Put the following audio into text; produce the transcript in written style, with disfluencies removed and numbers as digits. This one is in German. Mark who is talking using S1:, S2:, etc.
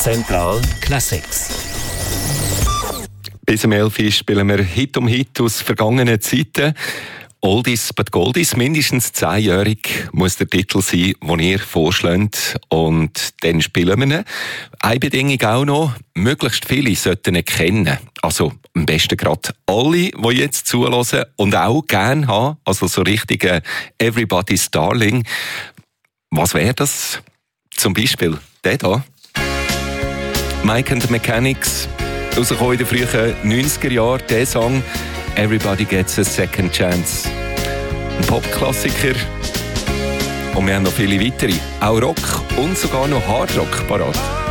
S1: Zentral Classics.
S2: Bis um 11 Uhr spielen wir Hit um Hit aus vergangenen Zeiten. Oldies but Goldies, mindestens 10-jährig muss der Titel sein, den ihr vorschlägt. Und dann spielen wir ihn. Eine Bedingung auch noch, möglichst viele sollten ihn kennen. Also am besten gerade alle, die jetzt zuhören und auch gerne haben. Also so richtige Everybody's Darling. Was wäre das? Zum Beispiel der hier. Mike and the Mechanics, rausgekommen in den frühen 90er Jahren, der Song Everybody Gets a Second Chance. Ein Popklassiker. Und wir haben noch viele weitere. Auch Rock und sogar noch Hardrock parat.